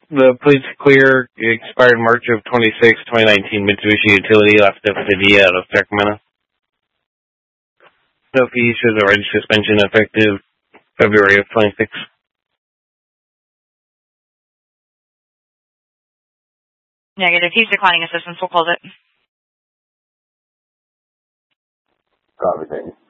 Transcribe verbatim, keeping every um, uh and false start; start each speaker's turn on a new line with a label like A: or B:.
A: The plates clear. It expired March of twenty-sixth, twenty nineteen. Mitsubishi Utility, left of Padilla out of Sacramento. No fee, shows a red suspension effective February of twenty-six.
B: Negative. He's declining assistance. We'll close it.
C: Copy, thank you.